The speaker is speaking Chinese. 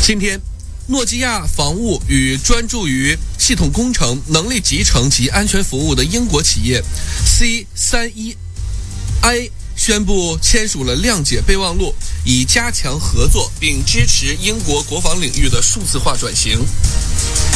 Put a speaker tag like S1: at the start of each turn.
S1: 今天，诺基亚防务与专注于系统工程、能力集成及安全服务的英国企业 C31I 宣布签署了谅解备忘录，以加强合作并支持英国国防领域的数字化转型。